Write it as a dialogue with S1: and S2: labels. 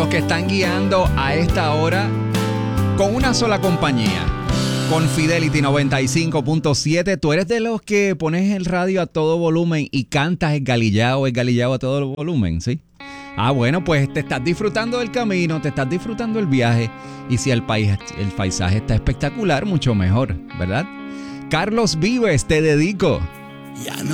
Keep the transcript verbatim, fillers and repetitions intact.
S1: los que están guiando a esta hora con una sola compañía, con Fidelity noventa y cinco punto siete. Tú eres de los que pones el radio a todo volumen y cantas el galillao, el galillao a todo volumen, ¿sí? Ah, bueno, pues te estás disfrutando del camino, te estás disfrutando el viaje. Y si el, país, el paisaje está espectacular, mucho mejor, ¿verdad? Carlos Vives, te dedico.
S2: Ya no